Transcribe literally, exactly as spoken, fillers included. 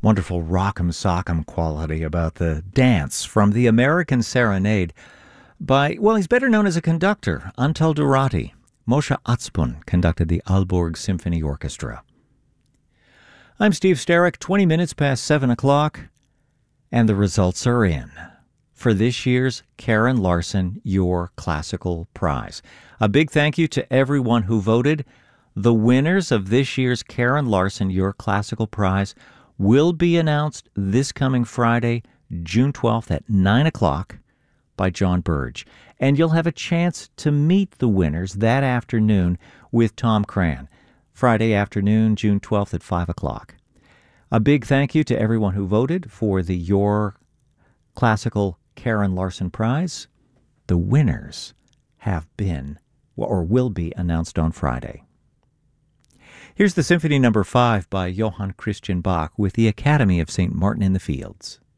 wonderful rock'em sock'em quality about the dance from the American Serenade by, well, he's better known as a conductor, Antal Durati. Moshe Atzpun conducted the Aalborg Symphony Orchestra. I'm Steve Sterrick, twenty minutes past seven o'clock, and the results are in for this year's Karen Larson Your Classical Prize. A big thank you to everyone who voted. The winners of this year's Karen Larson Your Classical Prize will be announced this coming Friday, June twelfth at nine o'clock by John Burge. And you'll have a chance to meet the winners that afternoon with Tom Cran. Friday afternoon, June twelfth at five o'clock. A big thank you to everyone who voted for the Your Classical Karen Larson Prize. The winners have been, or will be, announced on Friday. Here's the Symphony Number five by Johann Christian Bach with the Academy of Saint Martin in the Fields.